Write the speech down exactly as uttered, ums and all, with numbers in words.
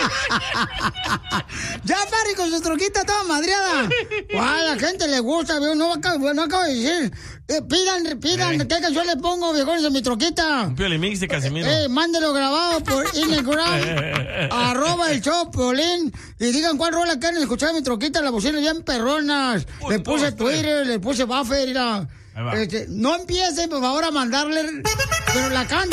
Ya, Pari, con su troquita toda madreada. A la gente le gusta, viejo. No, acabo, no acabo de decir. Eh, pidan, pidan, eh. ¿qué canción le pongo, viejones, en mi troquita? Un Piolimix de Casimiro. Eh, eh, mándelo grabado por Instagram, arroba el show, Piolín, y digan cuál rola quieren escuchar en mi troquita, las bocinas bien perronas. Un, le puse dos, Twitter, le puse buffer, mira. Este, no empiecen, por favor, a mandarle, pero la cantan.